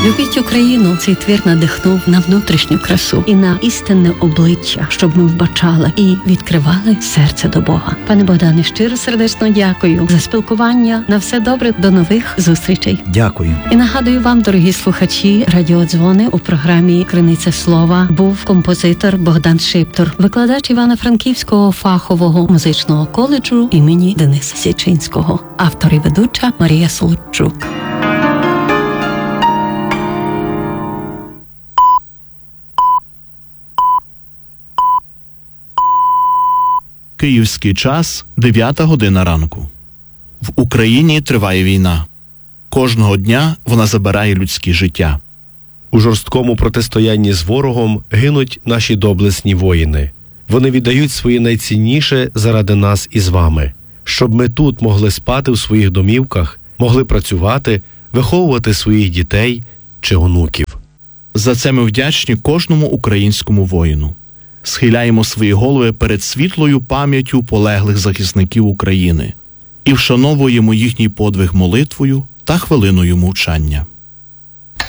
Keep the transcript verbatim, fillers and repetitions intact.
Любіть Україну. Цей твір надихнув на внутрішню красу і на істинне обличчя, щоб ми вбачали і відкривали серце до Бога. Пане Богдане, щиро сердечно дякую за спілкування. На все добре, до нових зустрічей. Дякую. І нагадую вам, дорогі слухачі, радіодзвони у програмі «Криниця слова» був композитор Богдан Шиптор, викладач Івано-Франківського фахового музичного коледжу імені Дениса Січинського, автор і ведуча Марія Солодчук. Київський час, дев'ята година ранку. В Україні триває війна. Кожного дня вона забирає людські життя. У жорсткому протистоянні з ворогом гинуть наші доблесні воїни. Вони віддають своє найцінніше заради нас із вами, щоб ми тут могли спати в своїх домівках, могли працювати, виховувати своїх дітей чи онуків. За це ми вдячні кожному українському воїну. Схиляємо свої голови перед світлою пам'яттю полеглих захисників України і вшановуємо їхній подвиг молитвою та хвилиною мовчання.